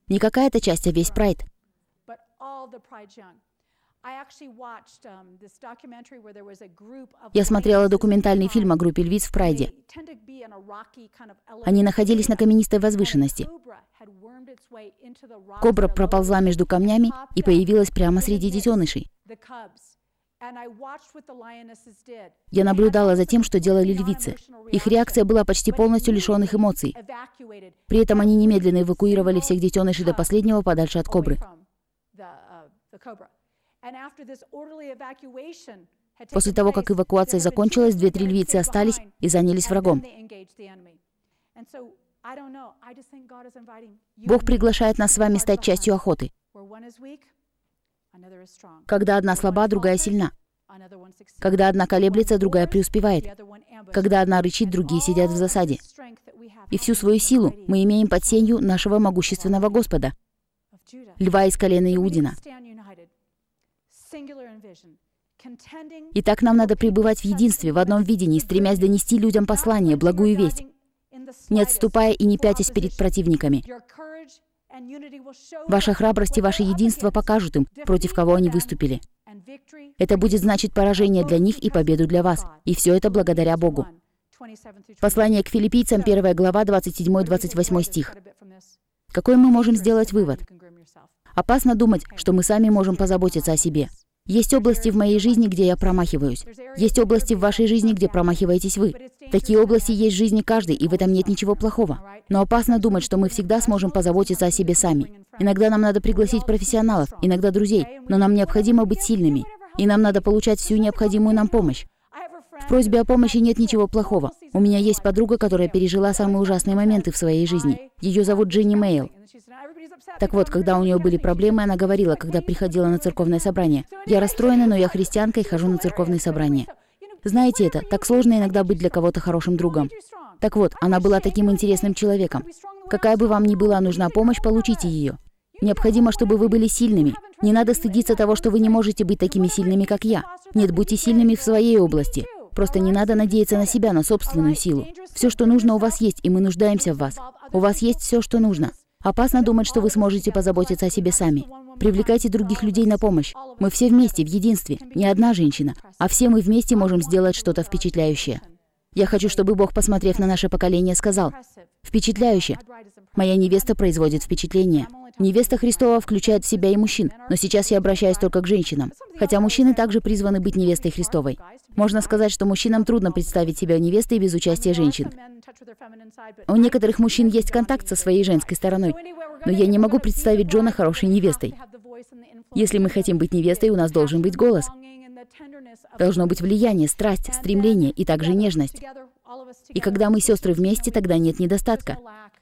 Не какая-то часть, а весь прайд. Я смотрела документальный фильм о группе львиц в прайде. Они находились на каменистой возвышенности. Кобра проползла между камнями и появилась прямо среди детенышей. Я наблюдала за тем, что делали львицы. Их реакция была почти полностью лишенных эмоций. При этом они немедленно эвакуировали всех детенышей до последнего подальше от кобры. После того, как эвакуация закончилась, 2-3 львицы остались и занялись врагом. Бог приглашает нас с вами стать частью охоты. Когда одна слаба, другая сильна. Когда одна колеблется, другая преуспевает. Когда одна рычит, другие сидят в засаде. И всю свою силу мы имеем под сенью нашего могущественного Господа, льва из колена Иудина. Итак, нам надо пребывать в единстве, в одном видении, стремясь донести людям послание, благую весть, не отступая и не пятясь перед противниками. Ваша храбрость и ваше единство покажут им, против кого они выступили. Это будет значить поражение для них и победу для вас. И все это благодаря Богу. Послание к Филиппийцам, 1 глава, 27-28 стих. Какой мы можем сделать вывод? Опасно думать, что мы сами можем позаботиться о себе. Есть области в моей жизни, где я промахиваюсь. Есть области в вашей жизни, где промахиваетесь вы. Такие области есть в жизни каждой, и в этом нет ничего плохого. Но опасно думать, что мы всегда сможем позаботиться о себе сами. Иногда нам надо пригласить профессионалов, иногда друзей, но нам необходимо быть сильными. И нам надо получать всю необходимую нам помощь. В просьбе о помощи нет ничего плохого. У меня есть подруга, которая пережила самые ужасные моменты в своей жизни. Ее зовут Дженни Мейл. Так вот, когда у нее были проблемы, она говорила, когда приходила на церковное собрание: «Я расстроена, но я христианка и хожу на церковные собрания». Знаете, это так сложно иногда быть для кого-то хорошим другом. Так вот, она была таким интересным человеком. Какая бы вам ни была нужна помощь, получите ее. Необходимо, чтобы вы были сильными. Не надо стыдиться того, что вы не можете быть такими сильными, как я. Нет, будьте сильными в своей области. Просто не надо надеяться на себя, на собственную силу. Все, что нужно, у вас есть, и мы нуждаемся в вас. У вас есть все, что нужно. Опасно думать, что вы сможете позаботиться о себе сами. Привлекайте других людей на помощь. Мы все вместе, в единстве. Не одна женщина, а все мы вместе можем сделать что-то впечатляющее. Я хочу, чтобы Бог, посмотрев на наше поколение, сказал: «Впечатляюще. Моя невеста производит впечатление». Невеста Христова включает в себя и мужчин, но сейчас я обращаюсь только к женщинам. Хотя мужчины также призваны быть невестой Христовой. Можно сказать, что мужчинам трудно представить себя невестой без участия женщин. У некоторых мужчин есть контакт со своей женской стороной, но я не могу представить Джона хорошей невестой. Если мы хотим быть невестой, у нас должен быть голос. Должно быть влияние, страсть, стремление и также нежность. И когда мы сестры вместе, тогда нет недостатка.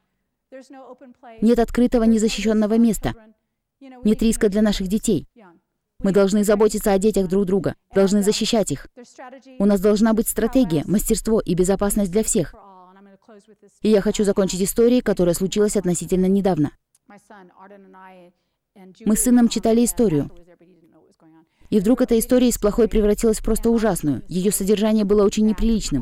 Нет открытого, незащищенного места. Нет риска для наших детей. Мы должны заботиться о детях друг друга, должны защищать их. У нас должна быть стратегия, мастерство и безопасность для всех. И я хочу закончить историей, которая случилась относительно недавно. Мы с сыном читали историю. И вдруг эта история из плохой превратилась в просто ужасную. Ее содержание было очень неприличным.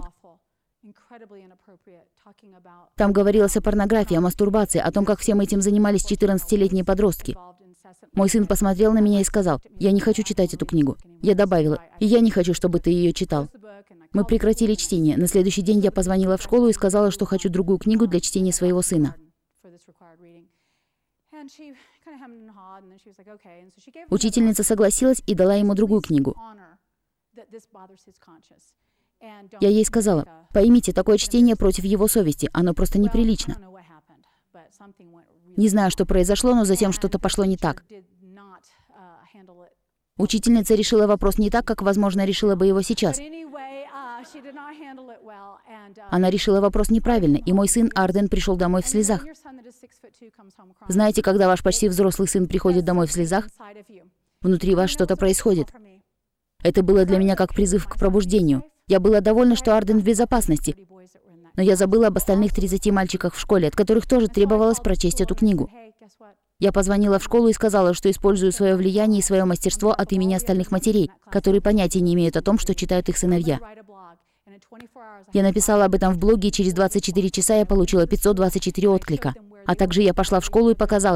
Там говорилось о порнографии, о мастурбации, о том, как всем этим занимались 14-летние подростки. Мой сын посмотрел на меня и сказал: «Я не хочу читать эту книгу». Я добавила: «И я не хочу, чтобы ты ее читал». Мы прекратили чтение. На следующий день я позвонила в школу и сказала, что хочу другую книгу для чтения своего сына. Учительница согласилась и дала ему другую книгу. Я ей сказала: «Поймите, такое чтение против его совести, оно просто неприлично». Не знаю, что произошло, но затем что-то пошло не так. Учительница решила вопрос не так, как, возможно, решила бы его сейчас. Она решила вопрос неправильно, и мой сын Арден пришел домой в слезах. Знаете, когда ваш почти взрослый сын приходит домой в слезах, внутри вас что-то происходит. Это было для меня как призыв к пробуждению. Я была довольна, что Арден в безопасности, но я забыла об остальных 30 мальчиках в школе, от которых тоже требовалось прочесть эту книгу. Я позвонила в школу и сказала, что использую свое влияние и свое мастерство от имени остальных матерей, которые понятия не имеют о том, что читают их сыновья. Я написала об этом в блоге, и через 24 часа я получила 524 отклика. А также я пошла в школу и показала